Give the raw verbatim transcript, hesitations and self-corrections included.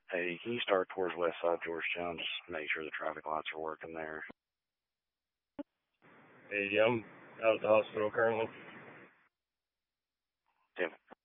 Hey, can you start towards West Side Georgetown? Just make sure the traffic lights are working there. Hey, I'm out at the hospital currently. Damn it.